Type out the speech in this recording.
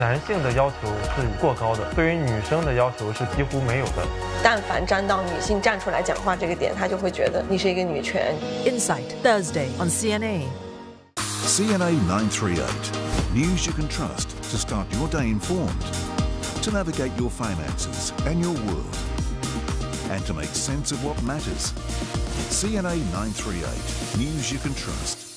男性的要求是过高的，对于女生的要求是几乎没有的。 但凡沾到女性站出来讲话这个点，他就会觉得你是一个女权。 Insight, Thursday on CNA. CNA 938. News you can trust to start your day informed, to navigate your finances and your world, and to make sense of what matters. CNA 938. News you can trust.